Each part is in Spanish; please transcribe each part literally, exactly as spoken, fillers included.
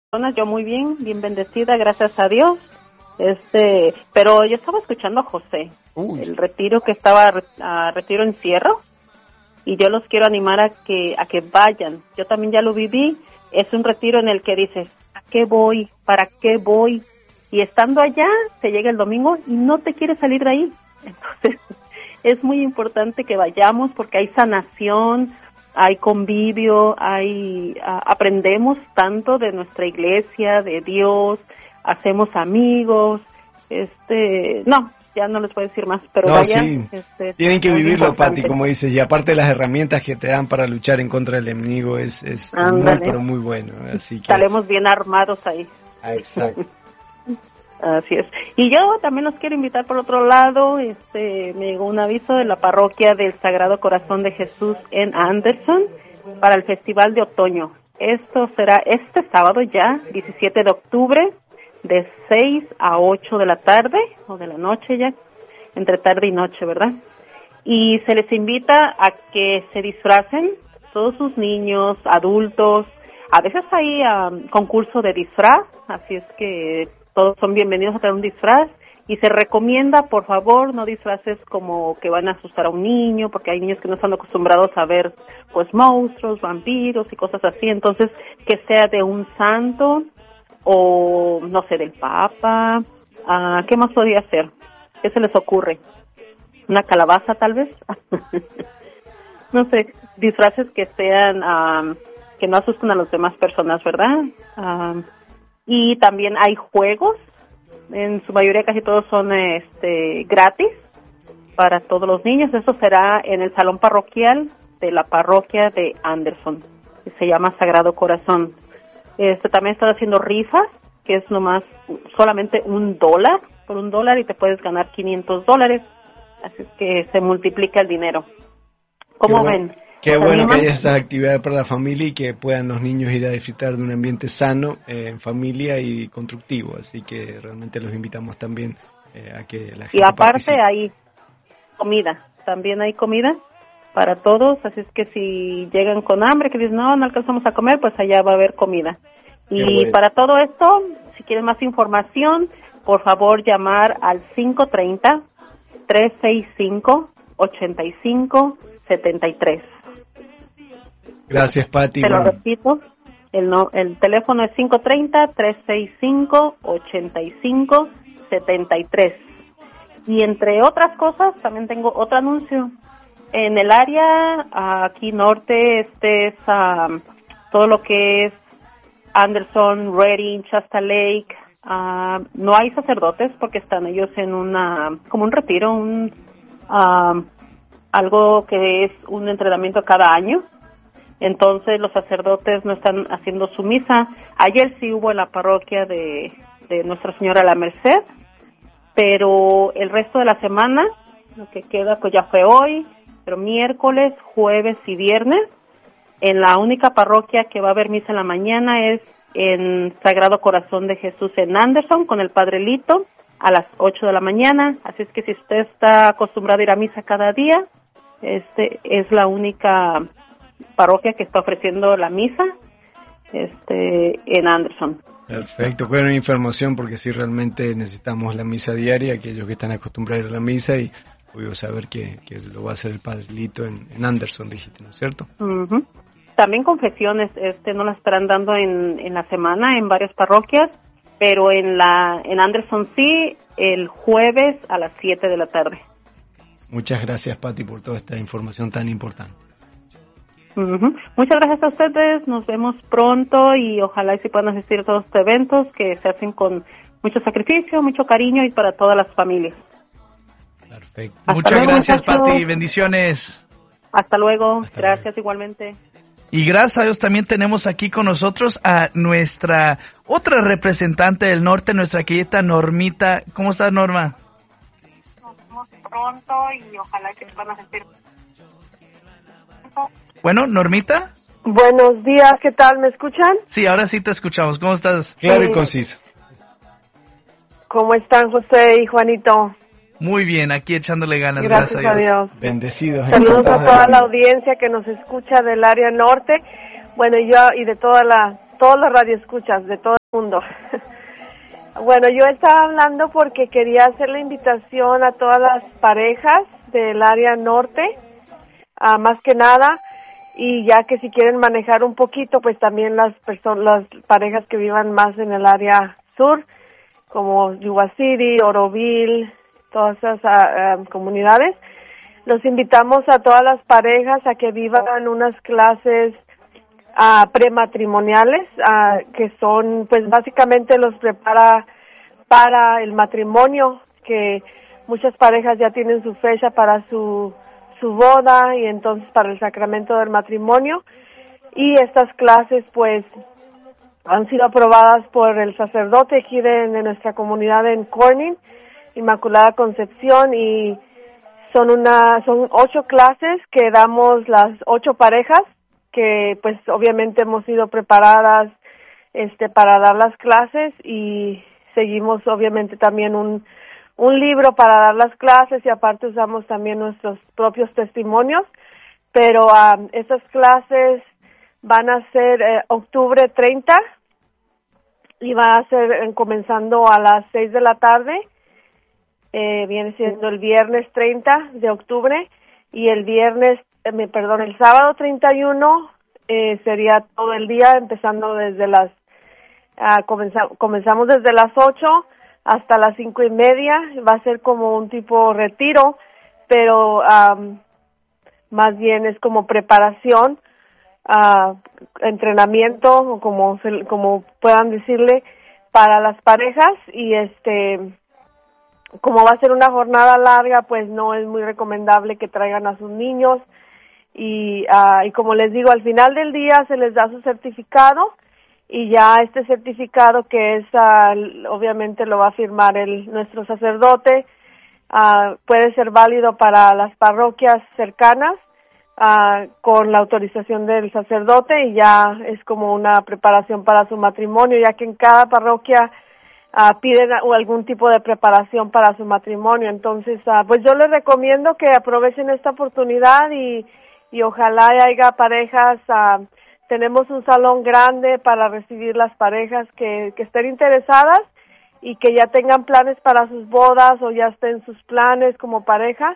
Yo muy bien, bien bendecida, gracias a Dios. Este, pero yo estaba escuchando a José, Uy. el retiro que estaba, uh, retiro en Cierro, y yo los quiero animar a que a que vayan. Yo también ya lo viví. Es un retiro en el que dices, ¿a qué voy? ¿Para qué voy? Y estando allá, te llega el domingo y no te quieres salir de ahí. Entonces, es muy importante que vayamos porque hay sanación, hay convivio, hay uh, aprendemos tanto de nuestra iglesia, de Dios, hacemos amigos, este, no, ya no les puedo decir más, pero no, vayan. Sí. Este, tienen que vivirlo, Pati, como dices, y aparte las herramientas que te dan para luchar en contra del enemigo es, es muy, pero muy bueno, así que... Estaremos bien armados ahí. Ah, exacto. Así es. Y yo también los quiero invitar por otro lado, este, me llegó un aviso de la parroquia del Sagrado Corazón de Jesús en Anderson para el Festival de Otoño. Esto será este sábado ya, diecisiete de octubre, de seis a ocho de la tarde, o de la noche ya, entre tarde y noche, ¿verdad? Y se les invita a que se disfracen, todos sus niños, adultos, a veces hay um, concurso de disfraz, así es que todos son bienvenidos a tener un disfraz, y se recomienda, por favor, no disfraces como que van a asustar a un niño, porque hay niños que no están acostumbrados a ver, pues, monstruos, vampiros y cosas así, entonces, que sea de un santo, o, no sé, del Papa, uh, ¿qué más podría ser? ¿Qué se les ocurre? ¿Una calabaza, tal vez? No sé, disfraces que sean, um, que no asusten a las demás personas, ¿verdad? Um, y también hay juegos, en su mayoría casi todos son este gratis para todos los niños. Eso será en el salón parroquial de la parroquia de Anderson, que se llama Sagrado Corazón. Este también están haciendo rifas, que es nomás solamente un dólar, por un dólar y te puedes ganar quinientos dólares, así es que se multiplica el dinero. ¿Cómo Qué ven? Bueno, qué bueno que haya esas actividades para la familia y que puedan los niños ir a disfrutar de un ambiente sano, eh, en familia y constructivo, así que realmente los invitamos también eh, a que la gente Y aparte participe. Hay comida, también hay comida para todos, así es que si llegan con hambre, que dicen, no, no alcanzamos a comer, pues allá va a haber comida. Y bueno, para todo esto, si quieren más información, por favor llamar al cinco tres cero, tres seis cinco, ocho cinco siete tres. Gracias, Pati. Te lo repito, el, no, el teléfono es cinco tres cero, tres seis cinco, ocho cinco siete tres. Y entre otras cosas, también tengo otro anuncio. En el área, aquí norte, este es um, todo lo que es Anderson, Redding, Shasta Lake. Uh, no hay sacerdotes porque están ellos en una, como un retiro, un uh, algo que es un entrenamiento cada año. Entonces los sacerdotes no están haciendo su misa. Ayer sí hubo en la parroquia de, de Nuestra Señora la Merced, pero el resto de la semana, lo que queda pues ya fue hoy, pero miércoles, jueves y viernes, en la única parroquia que va a haber misa en la mañana es en Sagrado Corazón de Jesús en Anderson, con el Padre Lito, a las ocho de la mañana. Así es que si usted está acostumbrado a ir a misa cada día, este es la única parroquia que está ofreciendo la misa este en Anderson. Perfecto, buena información porque sí realmente necesitamos la misa diaria, aquellos que están acostumbrados a ir a la misa, y obvio saber que, que lo va a hacer el Padre Lito en, en Anderson, dijiste, ¿no es cierto? Uh-huh. También confesiones, este no las estarán dando en, en la semana en varias parroquias, pero en la en Anderson sí, el jueves a las siete de la tarde. Muchas gracias, Pati, por toda esta información tan importante. Uh-huh. Muchas gracias a ustedes, nos vemos pronto y ojalá y se puedan asistir a todos estos eventos que se hacen con mucho sacrificio, mucho cariño y para todas las familias. Perfecto. Hasta Muchas luego, gracias, muchachos. Pati, bendiciones. Hasta luego, Hasta gracias luego. Igualmente. Y gracias a Dios también tenemos aquí con nosotros a nuestra otra representante del norte, nuestra querida Normita. ¿Cómo estás, Norma? Nos vemos pronto y ojalá que se puedan asistir. Bueno, Normita. Buenos días, ¿qué tal? ¿Me escuchan? Sí, ahora sí te escuchamos. ¿Cómo estás? Claro sí. y conciso. ¿Cómo están José y Juanito? Muy bien, aquí echándole ganas, gracias, gracias a Dios. a Dios. Bendecidos. Saludos a toda la audiencia que nos escucha del área norte, bueno, y yo y de toda la, todas las radioescuchas, de toda mundo. Bueno, yo estaba hablando porque quería hacer la invitación a todas las parejas del área norte, uh, más que nada, y ya que si quieren manejar un poquito, pues también las personas, las parejas que vivan más en el área sur, como Yuba City, Oroville, todas esas uh, uh, comunidades. Los invitamos a todas las parejas a que vivan unas clases uh, prematrimoniales, uh, que son, pues básicamente los prepara para el matrimonio, que muchas parejas ya tienen su fecha para su su boda y entonces para el sacramento del matrimonio. Y estas clases, pues, han sido aprobadas por el sacerdote aquí de, de nuestra comunidad en Corning, Inmaculada Concepción, y son una son ocho clases que damos las ocho parejas que pues obviamente hemos sido preparadas este para dar las clases, y seguimos obviamente también un un libro para dar las clases, y aparte usamos también nuestros propios testimonios. Pero um, estas clases van a ser eh, octubre treinta y va a ser eh, comenzando a las seis de la tarde. Eh, viene siendo el viernes treinta de octubre, y el viernes, eh, me perdón, el sábado treinta y uno eh, sería todo el día, empezando desde las, uh, comenzar, comenzamos desde las ocho hasta las cinco y media. Va a ser como un tipo retiro, pero um, más bien es como preparación, uh, entrenamiento, o como, como puedan decirle, para las parejas. Y este, como va a ser una jornada larga, pues no es muy recomendable que traigan a sus niños, y, uh, y como les digo, al final del día se les da su certificado, y ya este certificado, que es uh, obviamente lo va a firmar el nuestro sacerdote, uh, puede ser válido para las parroquias cercanas, uh, con la autorización del sacerdote, y ya es como una preparación para su matrimonio, ya que en cada parroquia uh, piden algún tipo de preparación para su matrimonio. Entonces, uh, pues yo les recomiendo que aprovechen esta oportunidad, y, y ojalá haya parejas. Uh, Tenemos un salón grande para recibir las parejas que, que estén interesadas y que ya tengan planes para sus bodas, o ya estén sus planes como pareja.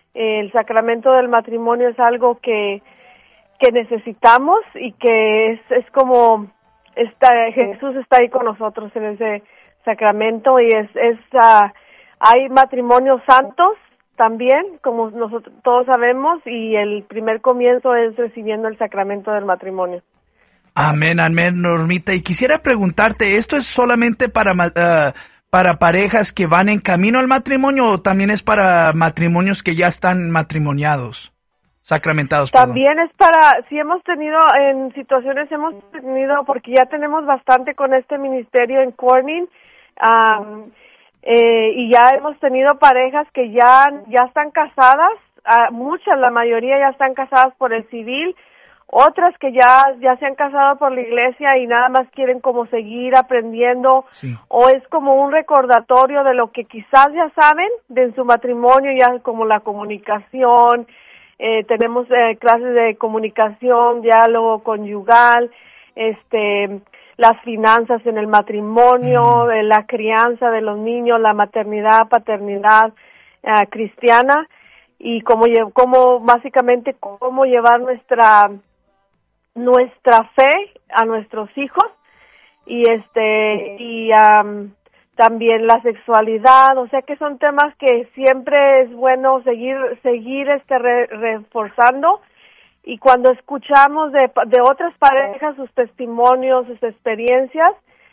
El sacramento del matrimonio es algo que que necesitamos, y que es es como está, Jesús está ahí con nosotros en ese sacramento, y es es uh, hay matrimonios santos también, como nosotros todos sabemos, y el primer comienzo es recibiendo el sacramento del matrimonio. Amén, amén, Normita. Y quisiera preguntarte, ¿esto es solamente para uh, para parejas que van en camino al matrimonio, o también es para matrimonios que ya están matrimoniados, sacramentados? También perdón. Es para, si hemos tenido, en situaciones hemos tenido, porque ya tenemos bastante con este ministerio en Corning, um, Eh, y ya hemos tenido parejas que ya ya están casadas, uh, muchas, la mayoría ya están casadas por el civil, otras que ya ya se han casado por la iglesia y nada más quieren como seguir aprendiendo, sí. O es como un recordatorio de lo que quizás ya saben de su matrimonio, ya como la comunicación, eh, tenemos eh, clases de comunicación, diálogo conyugal, este... las finanzas en el matrimonio, mm. la crianza de los niños, la maternidad, paternidad uh, cristiana, y cómo, cómo básicamente cómo llevar nuestra nuestra fe a nuestros hijos, y este y um, también la sexualidad. O sea que son temas que siempre es bueno seguir seguir este re, reforzando. Y cuando escuchamos de, de otras parejas sus testimonios, sus experiencias,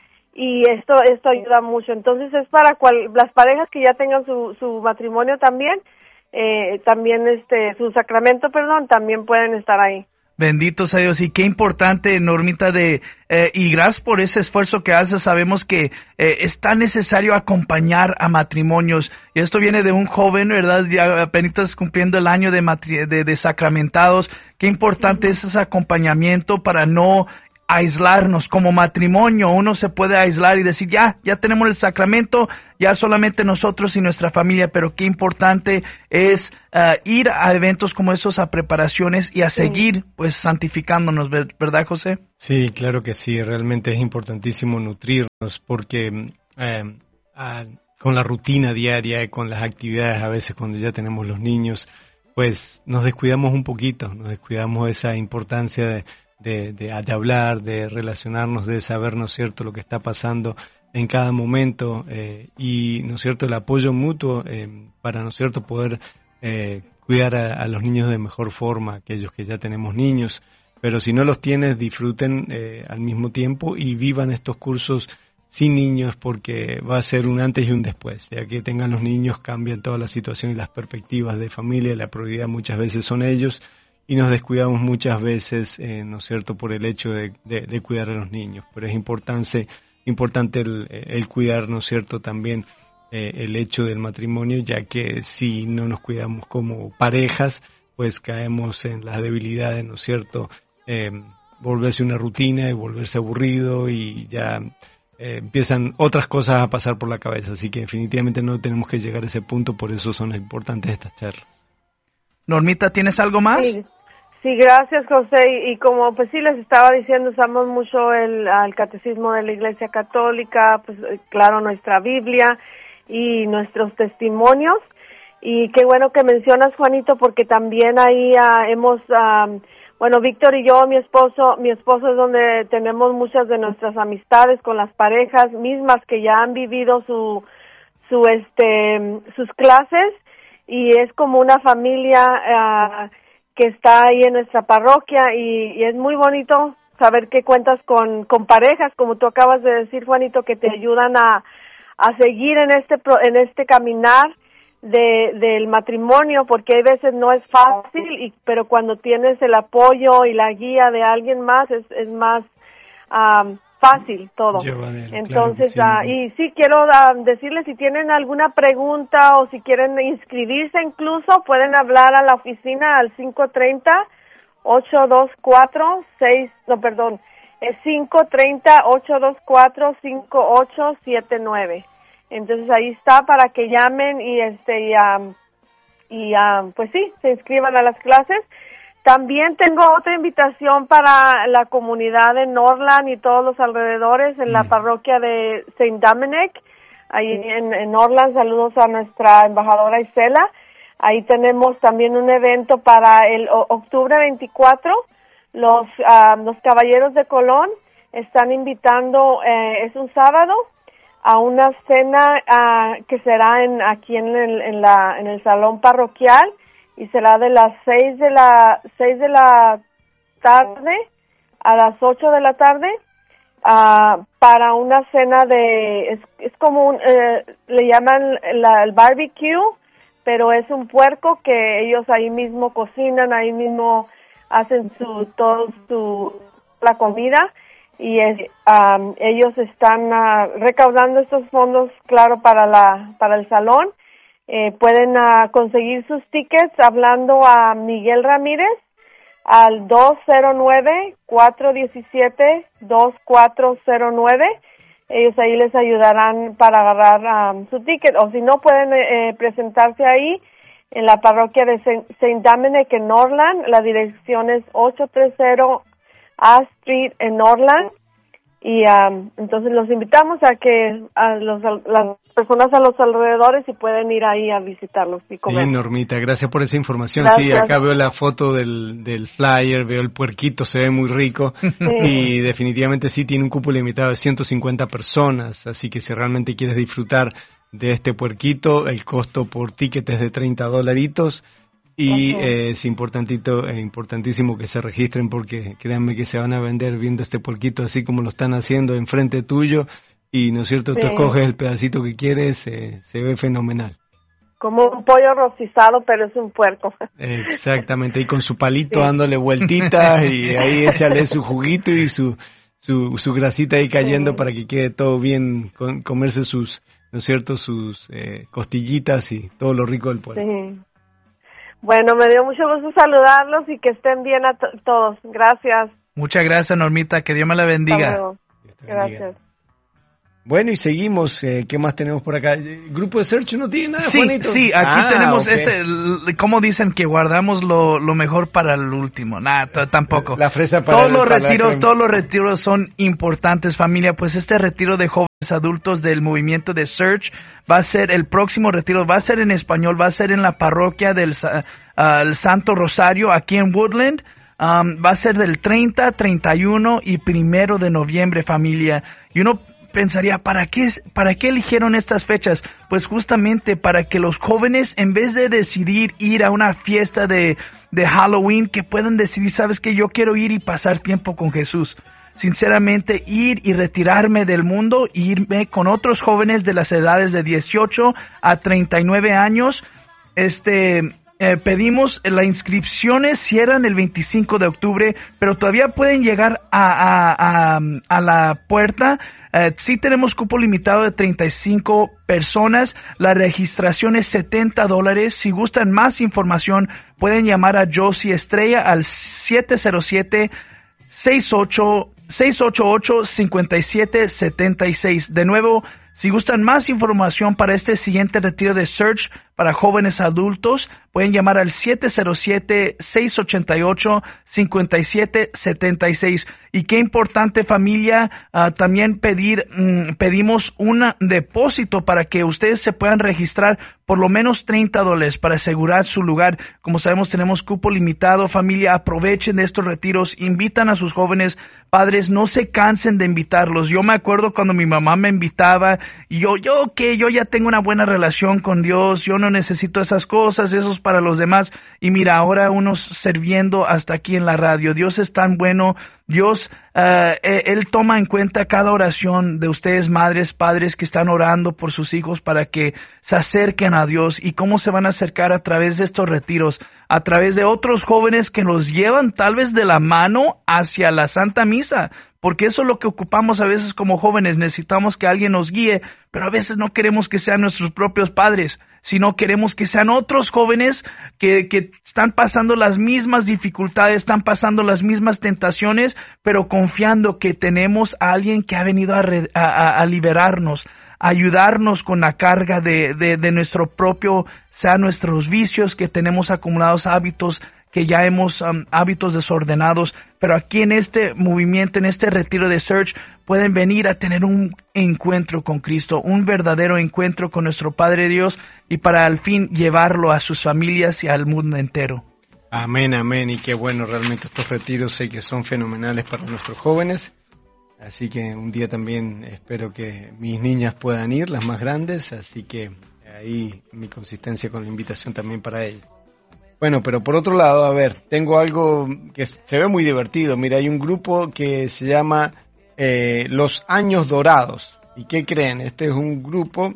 y esto esto ayuda mucho. Entonces es para cual, las parejas que ya tengan su, su matrimonio también, eh, también este su sacramento, perdón, también pueden estar ahí. Bendito sea Dios, y qué importante, Normita, de eh, y gracias por ese esfuerzo que haces. Sabemos que eh, es tan necesario acompañar a matrimonios, y esto viene de un joven, ¿verdad? Ya apenas cumpliendo el año de, matri- de, de sacramentados. Qué importante uh-huh. es ese acompañamiento para no aislarnos como matrimonio. Uno se puede aislar y decir, ya, ya tenemos el sacramento, ya solamente nosotros y nuestra familia, pero qué importante es uh, ir a eventos como esos, a preparaciones y a seguir pues santificándonos, ¿verdad, José? Sí, claro que sí, realmente es importantísimo nutrirnos porque eh, a, con la rutina diaria y con las actividades a veces cuando ya tenemos los niños, pues nos descuidamos un poquito, nos descuidamos esa importancia de De, de, de hablar, de relacionarnos, de saber, ¿no es cierto?, lo que está pasando en cada momento eh, y, ¿no es cierto?, el apoyo mutuo eh, para, ¿no es cierto?, poder eh, cuidar a, a los niños de mejor forma, aquellos que ya tenemos niños, pero si no los tienes, disfruten eh, al mismo tiempo y vivan estos cursos sin niños porque va a ser un antes y un después, ya que tengan los niños cambian toda la situación y las perspectivas de familia, la prioridad muchas veces son ellos, y nos descuidamos muchas veces, eh, ¿no es cierto?, por el hecho de, de, de cuidar a los niños. Pero es importante, importante el, el cuidar, ¿no es cierto?, también eh, el hecho del matrimonio, ya que si no nos cuidamos como parejas, pues caemos en las debilidades, ¿no es cierto?, eh, volverse una rutina y volverse aburrido y ya eh, empiezan otras cosas a pasar por la cabeza. Así que definitivamente no tenemos que llegar a ese punto, por eso son importantes estas charlas. Normita, ¿tienes algo más? Sí. Sí, gracias, José. Y, y como pues sí les estaba diciendo, usamos mucho el, el catecismo de la Iglesia Católica, pues claro, nuestra Biblia y nuestros testimonios. Y qué bueno que mencionas, Juanito, porque también ahí uh, hemos, uh, bueno, Víctor y yo, mi esposo, mi esposo es donde tenemos muchas de nuestras amistades con las parejas mismas que ya han vivido su, su, este, sus clases y es como una familia. Uh, que está ahí en nuestra parroquia y, y es muy bonito saber que cuentas con, con parejas, como tú acabas de decir, Juanito, que te ayudan a, a seguir en este en este caminar de del matrimonio, porque hay veces no es fácil, y, pero cuando tienes el apoyo y la guía de alguien más es, es más um, fácil todo. Llevadero, Entonces, claro sí. uh, y sí quiero uh, decirles si tienen alguna pregunta o si quieren inscribirse incluso, pueden hablar a la oficina al cinco tres cero, ocho dos cuatro, seis, no, perdón, es cinco tres cero, ocho dos cuatro, cinco ocho siete nueve. Entonces ahí está para que llamen y este y, um, y um, pues sí, se inscriban a las clases. También tengo otra invitación para la comunidad de Norland y todos los alrededores en la parroquia de Saint Dominic, ahí en, en Norland. Saludos a nuestra embajadora Isela. Ahí tenemos también un evento para el o, octubre veinticuatro. Los, uh, los Caballeros de Colón están invitando, eh, es un sábado, a una cena uh, que será en aquí en el, en, la, en el salón parroquial. Y será de las seis de la seis de la tarde a las ocho de la tarde uh, para una cena de es, es como un, eh, le llaman la, el barbecue, pero es un puerco que ellos ahí mismo cocinan, ahí mismo hacen su todo su la comida y es, um, ellos están uh, recaudando estos fondos, claro, para la para el salón. Eh, pueden uh, conseguir sus tickets hablando a Miguel Ramírez al dos cero nueve, cuatro uno siete, dos cuatro cero nueve. Ellos ahí les ayudarán para agarrar um, su ticket, o si no pueden eh, presentarse ahí en la parroquia de Saint Dominic en Norland. La dirección es ochocientos treinta A Street en Norland. Y um, entonces los invitamos a que a los, las personas a los alrededores si pueden ir ahí a visitarlos y comer. Sí, Normita, gracias por esa información. Gracias. Sí, acá veo la foto del, del flyer, veo el puerquito, se ve muy rico. Sí. Y definitivamente sí tiene un cupo limitado de ciento cincuenta personas, así que si realmente quieres disfrutar de este puerquito, el costo por ticket es de treinta dolaritos. Y uh-huh. eh, es importantito, eh, importantísimo que se registren porque créanme que se van a vender viendo este puerquito así como lo están haciendo enfrente tuyo y, ¿no es cierto?, sí. Tú escoges el pedacito que quieres, eh, se ve fenomenal. Como un pollo rostizado, pero es un puerco. Exactamente, y con su palito sí. dándole vueltitas y ahí échale su juguito y su su, su grasita ahí cayendo sí. para que quede todo bien, con, comerse sus, ¿no es cierto?, sus eh, costillitas y todo lo rico del puerco. Sí. Bueno, me dio mucho gusto saludarlos y que estén bien a to- todos. Gracias. Muchas gracias, Normita, que Dios me la bendiga. Hasta luego. Gracias. Bueno, y seguimos. Eh, ¿Qué más tenemos por acá? ¿El grupo de Search no tiene nada, Sí, Juanito? sí, aquí ah, tenemos okay. este, l- ¿cómo dicen que guardamos lo, lo mejor para el último? Nada, t- tampoco. La fresa para Todos el- los para la retiros, crema. todos los retiros son importantes, familia. Pues este retiro de jóvenes adultos del movimiento de Search va a ser el próximo retiro, va a ser en español, va a ser en la parroquia del Sa- uh, el Santo Rosario, aquí en Woodland. Um, va a ser del treinta, treinta y uno y primero de noviembre, familia. Y uno pensaría, ¿para qué, ¿para qué eligieron estas fechas? Pues justamente para que los jóvenes, en vez de decidir ir a una fiesta de, de Halloween, que puedan decidir, ¿sabes qué? Yo quiero ir y pasar tiempo con Jesús. Sinceramente, ir y retirarme del mundo, e irme con otros jóvenes de las edades de dieciocho a treinta y nueve años. Este... Eh, pedimos, las inscripciones cierran el veinticinco de octubre, pero todavía pueden llegar a, a, a, a la puerta. Eh, sí tenemos cupo limitado de treinta y cinco personas. La registración es setenta dólares. Si gustan más información, pueden llamar a Josie Estrella al siete cero siete, seis ocho ocho, cinco siete siete seis. De nuevo, si gustan más información para este siguiente retiro de Search para jóvenes adultos, pueden llamar al siete cero siete, seis ocho ocho, cinco siete siete seis. Y qué importante, familia, uh, también pedir, um, pedimos un depósito para que ustedes se puedan registrar por lo menos treinta dólares para asegurar su lugar. Como sabemos, tenemos cupo limitado. Familia, aprovechen de estos retiros, invitan a sus jóvenes. Padres, no se cansen de invitarlos. Yo me acuerdo cuando mi mamá me invitaba, y yo, yo que yo ya tengo una buena relación con Dios, yo no necesito esas cosas, eso es para los demás. Y mira, ahora unos sirviendo hasta aquí en la radio. Dios es tan bueno. Dios, uh, Él toma en cuenta cada oración de ustedes, madres, padres, que están orando por sus hijos para que se acerquen a Dios. ¿Y cómo se van a acercar? A través de estos retiros, a través de otros jóvenes que los llevan tal vez de la mano hacia la Santa Misa. Porque eso es lo que ocupamos a veces como jóvenes. Necesitamos que alguien nos guíe, pero a veces no queremos que sean nuestros propios padres, sino queremos que sean otros jóvenes que, que están pasando las mismas dificultades, están pasando las mismas tentaciones, pero confiando que tenemos a alguien que ha venido a, re, a, a liberarnos, a ayudarnos con la carga de, de, de nuestro propio, sea nuestros vicios que tenemos acumulados, hábitos que ya hemos, um, hábitos desordenados. Pero aquí en este movimiento, en este retiro de Search, pueden venir a tener un encuentro con Cristo, un verdadero encuentro con nuestro Padre Dios, y para al fin llevarlo a sus familias y al mundo entero. Amén, amén, y qué bueno, realmente estos retiros sé que son fenomenales para nuestros jóvenes, así que un día también espero que mis niñas puedan ir, las más grandes, así que ahí mi consistencia con la invitación también para ellas. Bueno, pero por otro lado, a ver, tengo algo que se ve muy divertido. Mira, hay un grupo que se llama eh, Los Años Dorados. ¿Y qué creen? Este es un grupo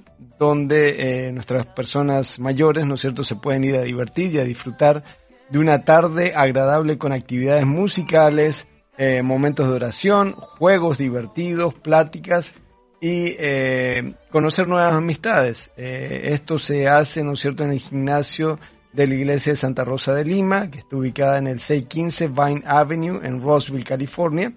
donde eh, nuestras personas mayores, ¿no es cierto?, se pueden ir a divertir y a disfrutar de una tarde agradable con actividades musicales, eh, momentos de oración, juegos divertidos, pláticas y eh, conocer nuevas amistades. Eh, esto se hace, ¿no es cierto?, en el gimnasio de la iglesia de Santa Rosa de Lima, que está ubicada en el seiscientos quince Vine Avenue en Roseville, California.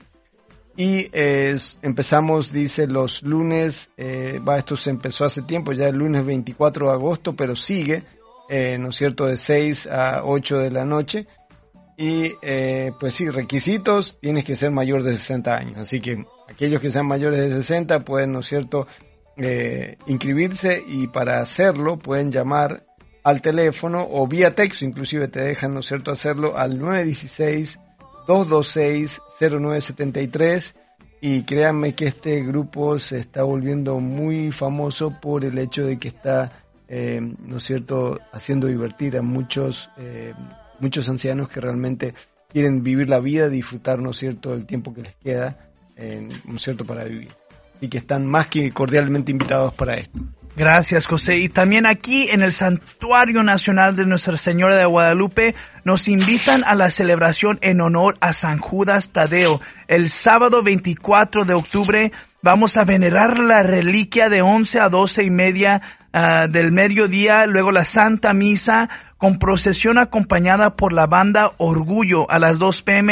Y eh, empezamos, dice, los lunes, eh, va, esto se empezó hace tiempo, ya el lunes veinticuatro de agosto, pero sigue, eh, ¿no es cierto?, de seis a ocho de la noche. Y eh, pues sí, requisitos, tienes que ser mayor de sesenta años. Así que aquellos que sean mayores de sesenta pueden, ¿no es cierto?, eh, inscribirse, y para hacerlo pueden llamar al teléfono o vía texto, inclusive te dejan, ¿no es cierto?, hacerlo al nueve uno seis, dos dos seis, cero nueve siete tres. Y créanme que este grupo se está volviendo muy famoso por el hecho de que está, eh, ¿no es cierto?, haciendo divertir a muchos eh, muchos ancianos que realmente quieren vivir la vida, disfrutar, ¿no es cierto?, el tiempo que les queda, eh, ¿no es cierto?, para vivir. Y que están más que cordialmente invitados para esto. Gracias, José. Y también aquí en el Santuario Nacional de Nuestra Señora de Guadalupe nos invitan a la celebración en honor a San Judas Tadeo. El sábado veinticuatro de octubre vamos a venerar la reliquia de once a doce y media uh, del mediodía, luego la Santa Misa con procesión acompañada por la banda Orgullo a las dos p m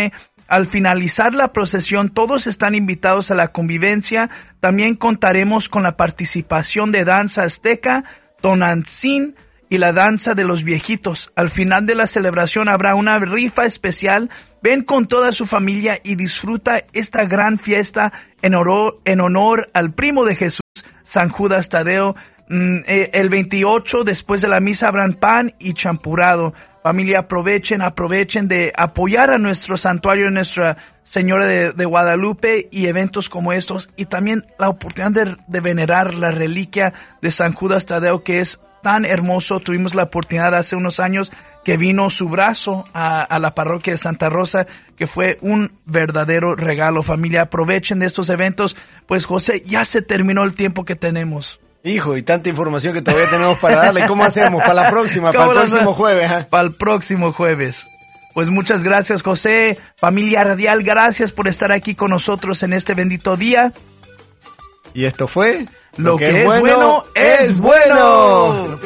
Al finalizar la procesión, todos están invitados a la convivencia. También contaremos con la participación de danza azteca, Tonantzin y la danza de los viejitos. Al final de la celebración habrá una rifa especial. Ven con toda su familia y disfruta esta gran fiesta en honor, en honor al primo de Jesús, San Judas Tadeo. El veintiocho, después de la misa, habrán pan y champurrado. Familia, aprovechen, aprovechen de apoyar a nuestro santuario, Nuestra Señora de, de Guadalupe, y eventos como estos, y también la oportunidad de, de venerar la reliquia de San Judas Tadeo, que es tan hermoso. Tuvimos la oportunidad hace unos años que vino su brazo a, a la parroquia de Santa Rosa, que fue un verdadero regalo. Familia, aprovechen de estos eventos. Pues José, ya se terminó el tiempo que tenemos. Hijo, y tanta información que todavía tenemos para darle. ¿Cómo hacemos? Para la próxima, para el próximo jueves. ¿eh? Para el próximo jueves. Pues muchas gracias, José. Familia Radial, gracias por estar aquí con nosotros en este bendito día. Y esto fue... Lo, Lo que, que es bueno, bueno es bueno.